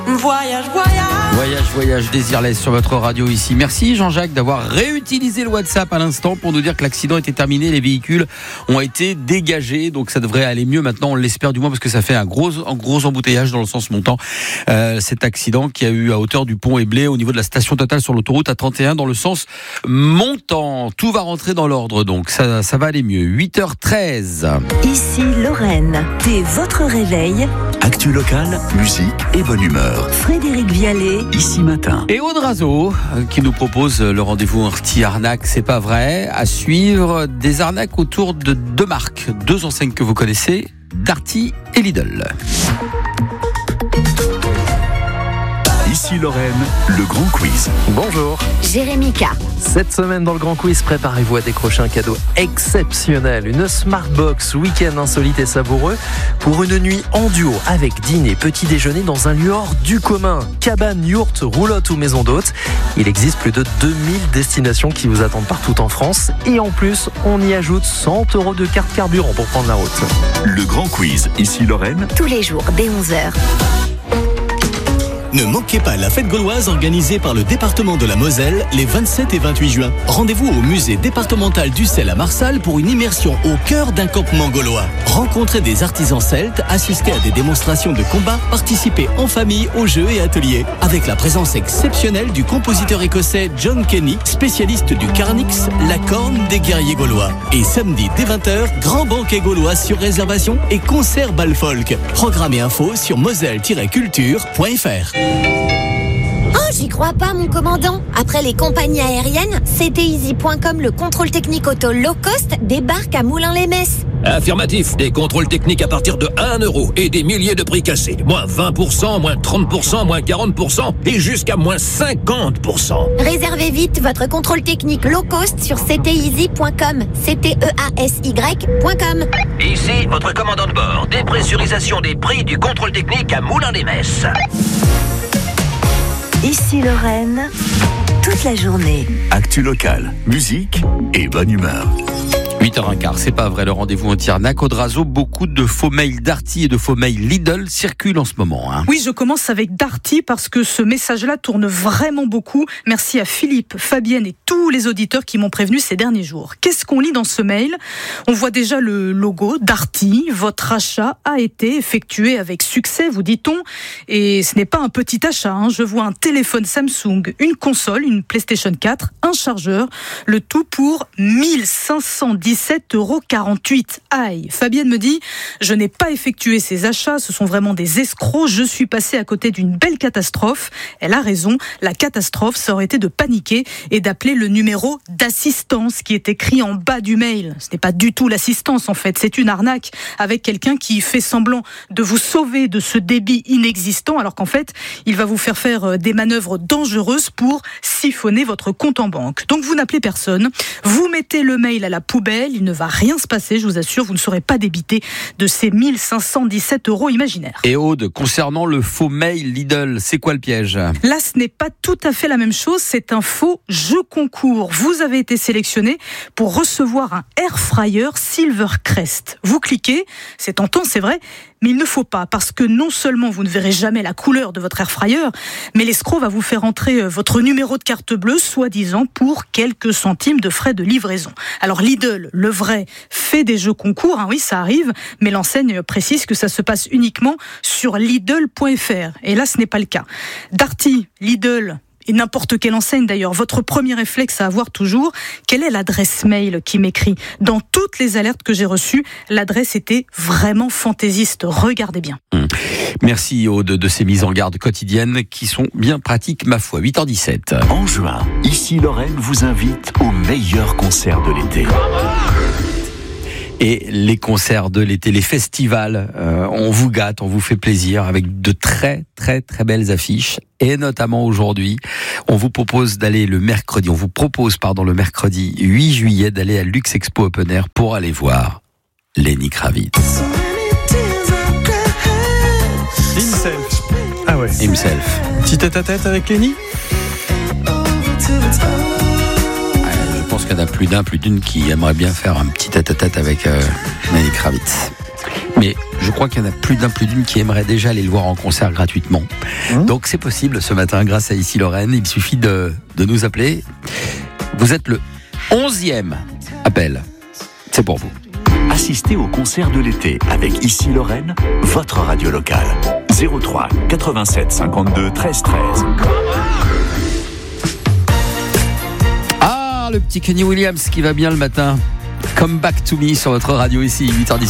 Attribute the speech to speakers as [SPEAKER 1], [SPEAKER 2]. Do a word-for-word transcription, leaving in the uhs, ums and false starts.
[SPEAKER 1] Voyage, voyage.
[SPEAKER 2] Voyage, voyage, Désirless sur votre radio ici. Merci Jean-Jacques d'avoir réutilisé le WhatsApp à l'instant pour nous dire que l'accident était terminé, les véhicules ont été dégagés, donc ça devrait aller mieux maintenant, on l'espère du moins, parce que ça fait un gros, un gros embouteillage dans le sens montant. Euh, cet accident qui a eu à hauteur du pont Éblé au niveau de la station Total sur l'autoroute A trente et un dans le sens montant. Tout va rentrer dans l'ordre, donc ça, ça va aller mieux. huit heures treize.
[SPEAKER 3] Ici Lorraine, c'est votre réveil.
[SPEAKER 4] Actu locale, musique et bonne humeur.
[SPEAKER 3] Frédéric Vialet,
[SPEAKER 4] ici matin.
[SPEAKER 2] Et Aude Razo, qui nous propose le rendez-vous anti-arnaque, c'est pas vrai, à suivre des arnaques autour de deux marques, deux enseignes que vous connaissez, Darty et Lidl.
[SPEAKER 4] Ici Lorraine, le grand quiz.
[SPEAKER 5] Bonjour.
[SPEAKER 3] Jérémy K.
[SPEAKER 5] Cette semaine dans le Grand Quiz, préparez-vous à décrocher un cadeau exceptionnel. Une Smartbox week-end insolite et savoureux pour une nuit en duo avec dîner, petit déjeuner dans un lieu hors du commun. Cabane, yourte, roulotte ou maison d'hôte. Il existe plus de deux mille destinations qui vous attendent partout en France. Et en plus, on y ajoute cent euros de carte carburant pour prendre la route.
[SPEAKER 4] Le grand quiz, ici Lorraine.
[SPEAKER 3] Tous les jours dès onze heures.
[SPEAKER 6] Ne manquez pas la fête gauloise organisée par le département de la Moselle les vingt-sept et vingt-huit juin. Rendez-vous au musée départemental d'Ussel à Marsal pour une immersion au cœur d'un campement gaulois. Rencontrez des artisans celtes, assistez à des démonstrations de combat, participez en famille aux jeux et ateliers. Avec la présence exceptionnelle du compositeur écossais John Kenny, spécialiste du Carnix, la corne des guerriers gaulois. Et samedi dès vingt heures, grand banquet gaulois sur réservation et concert bal folk. Programme et info sur moselle tiret culture point f r.
[SPEAKER 7] Oh, j'y crois pas, mon commandant. Après les compagnies aériennes, C T Easy point com, le contrôle technique auto low cost, débarque à Moulins-les-Metz.
[SPEAKER 8] Affirmatif, des contrôles techniques à partir de un euro et des milliers de prix cassés. Moins vingt pour cent, moins trente pour cent, moins quarante pour cent et jusqu'à moins cinquante pour cent.
[SPEAKER 7] Réservez vite votre contrôle technique low cost sur C T Easy point com. C T E A S Y point com.
[SPEAKER 8] Ici, votre commandant de bord. Dépressurisation des prix du contrôle technique à Moulins-les-Metz.
[SPEAKER 3] Ici Lorraine, toute la journée.
[SPEAKER 4] Actu locale, musique et bonne humeur.
[SPEAKER 2] huit heures quinze, c'est pas vrai, le rendez-vous anti-arnaque. Aude Razo, beaucoup de faux mails Darty et de faux mails Lidl circulent en ce moment. Hein.
[SPEAKER 9] Oui, je commence avec Darty parce que ce message-là tourne vraiment beaucoup. Merci à Philippe, Fabienne et tous les auditeurs qui m'ont prévenu ces derniers jours. Qu'est-ce qu'on lit dans ce mail ? On voit déjà le logo Darty. Votre achat a été effectué avec succès, vous dit-on. Et ce n'est pas un petit achat. Hein. Je vois un téléphone Samsung, une console, une PlayStation quatre, un chargeur. Le tout pour mille cinq cent dix-sept euros quarante-huit. Aïe. Fabienne me dit, je n'ai pas effectué ces achats, ce sont vraiment des escrocs, je suis passée à côté d'une belle catastrophe. Elle a raison, la catastrophe, ça aurait été de paniquer et d'appeler le numéro d'assistance qui est écrit en bas du mail. Ce n'est pas du tout l'assistance en fait, c'est une arnaque avec quelqu'un qui fait semblant de vous sauver de ce débit inexistant alors qu'en fait, il va vous faire faire des manœuvres dangereuses pour siphonner votre compte en banque. Donc vous n'appelez personne, vous mettez le mail à la poubelle, il ne va rien se passer, je vous assure, vous ne serez pas débité de ces mille cinq cent dix-sept euros imaginaires.
[SPEAKER 2] Et Aude, concernant le faux mail Lidl, c'est quoi le piège ?
[SPEAKER 9] Là, ce n'est pas tout à fait la même chose, c'est un faux jeu concours. Vous avez été sélectionné pour recevoir un air fryer Silvercrest. Vous cliquez, c'est tentant, c'est vrai, mais il ne faut pas, parce que non seulement vous ne verrez jamais la couleur de votre air fryer, mais l'escroc va vous faire entrer votre numéro de carte bleue, soi-disant pour quelques centimes de frais de livraison. Alors Lidl, le vrai, fait des jeux concours, hein, oui ça arrive, mais l'enseigne précise que ça se passe uniquement sur Lidl point f r. Et là ce n'est pas le cas. Darty, Lidl, et n'importe quelle enseigne d'ailleurs, votre premier réflexe à avoir toujours, quelle est l'adresse mail qui m'écrit ? Dans toutes les alertes que j'ai reçues, l'adresse était vraiment fantaisiste. Regardez bien.
[SPEAKER 2] Mmh. Merci Aude de ces mises en garde quotidiennes qui sont bien pratiques ma foi. huit heures dix-sept.
[SPEAKER 4] En juin, ici Lorraine vous invite au meilleur concert de l'été.
[SPEAKER 2] Et les concerts de l'été, les festivals, euh, on vous gâte, on vous fait plaisir avec de très très très belles affiches. Et notamment aujourd'hui, on vous propose d'aller le mercredi, on vous propose pardon le mercredi huit juillet d'aller à Luxe Expo Open Air pour aller voir Lenny Kravitz.
[SPEAKER 10] Himself. Ah ouais.
[SPEAKER 2] Himself.
[SPEAKER 10] Petit tête à tête avec Lenny.
[SPEAKER 2] Je pense qu'il y en a plus d'un, plus d'une qui aimerait bien faire un petit tête-à-tête avec euh, Lenny Kravitz. Mais je crois qu'il y en a plus d'un, plus d'une qui aimerait déjà aller le voir en concert gratuitement. Mmh. Donc c'est possible ce matin grâce à Ici Lorraine. Il suffit de, de nous appeler. Vous êtes le onzième appel. C'est pour vous.
[SPEAKER 4] Assistez au concert de l'été avec Ici Lorraine, votre radio locale. zéro trois quatre-vingt-sept cinquante-deux treize treize.
[SPEAKER 2] Ah, le petit Kenny Williams qui va bien le matin. Come Back to Me sur votre radio ici, huit heures dix.